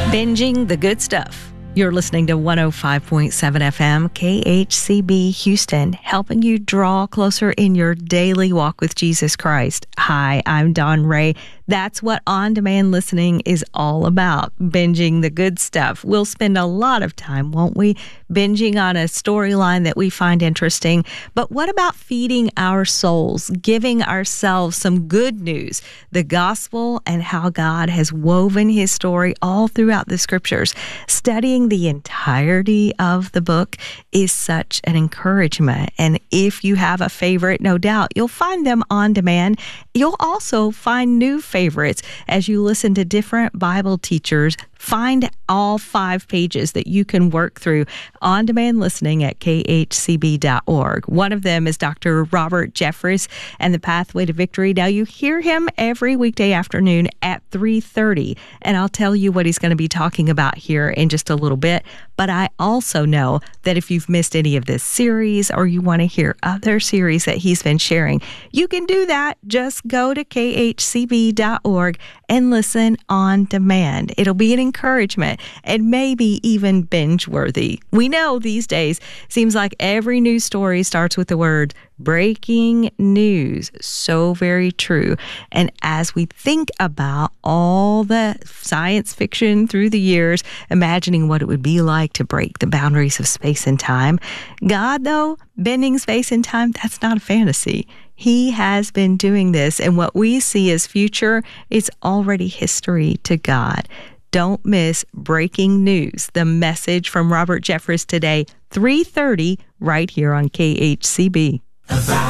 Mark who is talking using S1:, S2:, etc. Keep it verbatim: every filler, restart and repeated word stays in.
S1: Binging the good stuff. You're listening to one oh five point seven F M, K H C B Houston, helping you draw closer in your daily walk with Jesus Christ. Hi, I'm Dawn Ray. That's what on-demand listening is all about, binging the good stuff. We'll spend a lot of time, won't we, binging on a storyline that we find interesting. But what about feeding our souls, giving ourselves some good news, the gospel, and how God has woven his story all throughout the scriptures? Studying the entirety of the book is such an encouragement. And if you have a favorite, no doubt, you'll find them on demand. You'll also find new favorites as you listen to different Bible teachers. Find all five pages that you can work through on-demand listening at k h c b dot org. One of them is Doctor Robert Jeffress and the Pathway to Victory. Now, you hear him every weekday afternoon at three thirty, and I'll tell you what he's going to be talking about here in just a little bit. But I also know that if you've missed any of this series or you want to hear other series that he's been sharing, you can do that. Just go to k h c b dot org and listen on demand. It'll be an encouragement and maybe even binge-worthy. We know these days, seems like every news story starts with the word breaking news. So very true. And as we think about all the science fiction through the years, imagining what it would be like to break the boundaries of space and time, God, though, bending space and time, that's not a fantasy. He has been doing this, and what we see as future is already history to God. Don't miss Breaking News, the message from Robert Jeffress today, three thirty, right here on K H C B.